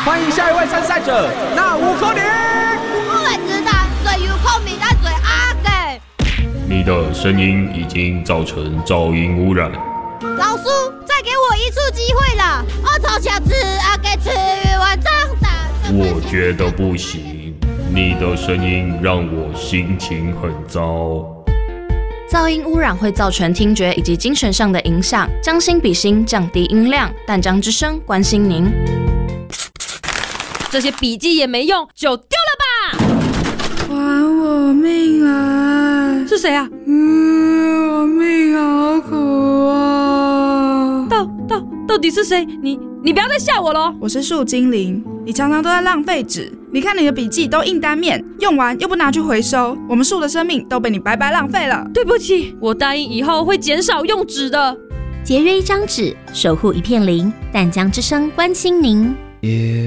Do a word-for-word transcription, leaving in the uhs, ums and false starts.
欢迎下一位参赛者，那吴可宁。 我会知道最有空面但最阿嘅。 你的声音已经造成噪音污染。 老师，再给我一次机会了，我从小吃阿给吃完长大。 我觉得不行，你的声音让我心情很糟。 噪音污染会造成听觉以及精神上的影响，将心比心，降低音量。淡江之声关心您。 这些笔记也没用，就丢了吧！ 还我命啊！ 是谁啊？ 嗯，我命好苦啊！ 到到到底是谁？你你不要再吓我咯！ 我是树精灵，你常常都在浪费纸。你看你的笔记都印单面，用完又不拿去回收，我们树的生命都被你白白浪费了。 对不起，我答应以后会减少用纸的。 节约一张纸，守护一片林。淡江之声关心您。